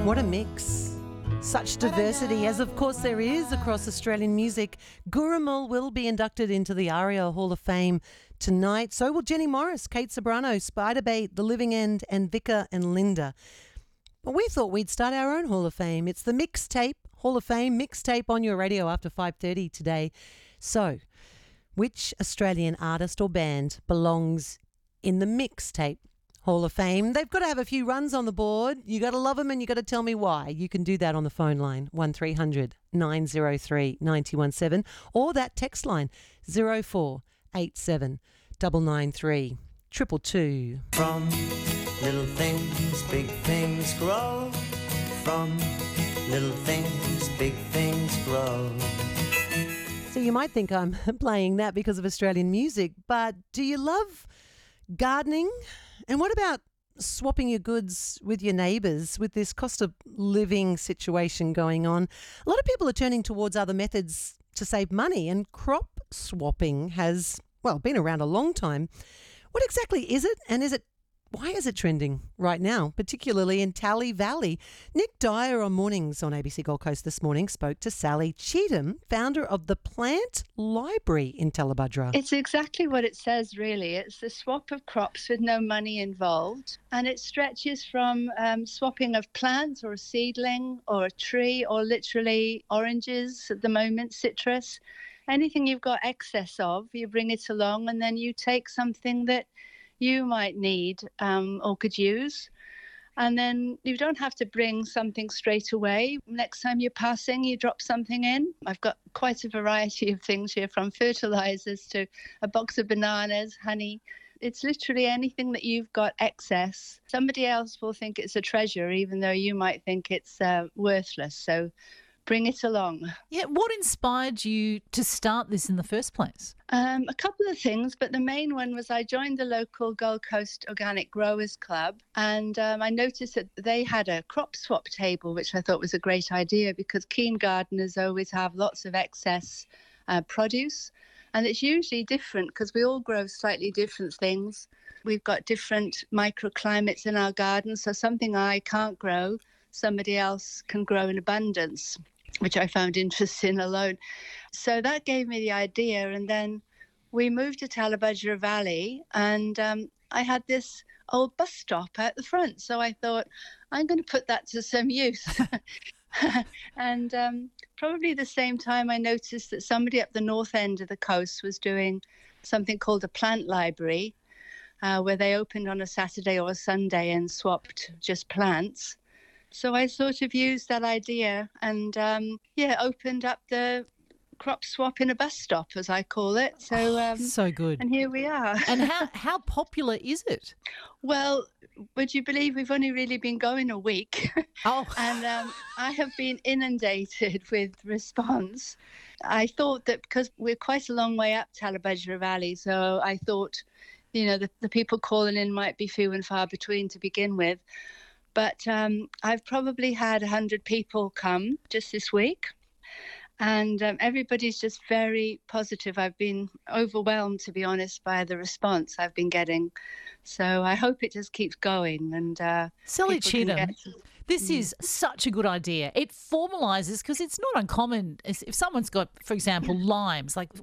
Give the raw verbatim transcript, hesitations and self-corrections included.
What a mix. Such diversity, as of course there is across Australian music. Gurrumul will be inducted into the ARIA Hall of Fame tonight. So will Jenny Morris, Kate Ceberano, Spiderbait, The Living End, and Vika and Linda. But we thought we'd start our own Hall of Fame. It's the Mixtape Hall of Fame, Mixtape on your radio after five thirty today. So, which Australian artist or band belongs in the Mixtape Hall of Fame? They've got to have a few runs on the board. You got to love them and you got to tell me why. You can do that on the phone line, one three hundred nine oh three nine one seven, or that text line, zero four eight seven nine nine three two two two. From little things, big things grow. From little things, big things grow. So you might think I'm playing that because of Australian music, but do you love gardening? And what about swapping your goods with your neighbours with this cost of living situation going on? A lot of people are turning towards other methods to save money, and crop swapping has, well, been around a long time. What exactly is it, and is it why is it trending right now, particularly in Tally Valley? Nick Dyer on Mornings on A B C Gold Coast this morning spoke to Sally Cheetham, founder of the Plant Library in Tallebudgera. It's exactly what it says, really. It's the swap of crops with no money involved. And it stretches from um, swapping of plants or a seedling or a tree or literally oranges at the moment, citrus. Anything you've got excess of, you bring it along and then you take something that you might need um, or could use. And then you don't have to bring something straight away. Next time you're passing, you drop something in. I've got quite a variety of things here, from fertilizers to a box of bananas, honey. It's literally anything that you've got excess. Somebody else will think it's a treasure, even though you might think it's uh, worthless. So bring it along. Yeah, what inspired you to start this in the first place? Um, a couple of things, but the main one was I joined the local Gold Coast Organic Growers Club, and um, I noticed that they had a crop swap table, which I thought was a great idea because keen gardeners always have lots of excess uh, produce, and it's usually different because we all grow slightly different things. We've got different microclimates in our gardens, so something I can't grow, somebody else can grow in abundance, which I found interesting alone. So that gave me the idea. And then we moved to Tallebudgera Valley, and um, I had this old bus stop out the front. So I thought, I'm going to put that to some use. and um, probably the same time I noticed that somebody up the north end of the coast was doing something called a plant library, uh, where they opened on a Saturday or a Sunday and swapped just plants. So I sort of used that idea and, um, yeah, opened up the crop swap in a bus stop, as I call it. So, um, oh, so good. And here we are. And how, how popular is it? Well, would you believe we've only really been going a week? Oh. And um, I have been inundated with response. I thought that because we're quite a long way up Tallebudgera Valley, so I thought, you know, the, the people calling in might be few and far between to begin with. But um, I've probably had one hundred people come just this week, and um, everybody's just very positive. I've been overwhelmed, to be honest, by the response I've been getting. So I hope it just keeps going. And uh, Sally people can Cheetham, get- this is such a good idea. It formalises, because it's not uncommon if if someone's got, for example, limes, like